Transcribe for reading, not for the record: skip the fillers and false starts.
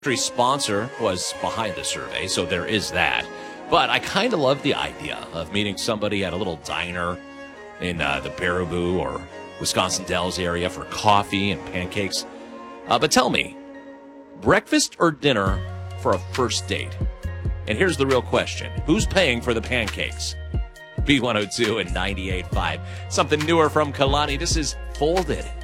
sponsor was behind the survey, so there is that. But I kind of love the idea of meeting somebody at a little diner in the Baraboo or Wisconsin Dells area for coffee and pancakes. But tell me, breakfast or dinner for a first date? And here's the real question. Who's paying for the pancakes? B102 and 98.5. Something newer from Kalani. This is Folded.